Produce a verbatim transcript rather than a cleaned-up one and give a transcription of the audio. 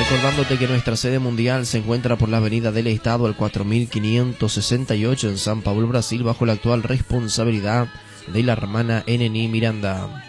Recordándote que nuestra sede mundial se encuentra por la Avenida del Estado al cuatro mil quinientos sesenta y ocho en San Pablo, Brasil, bajo la actual responsabilidad de la hermana Enení Miranda.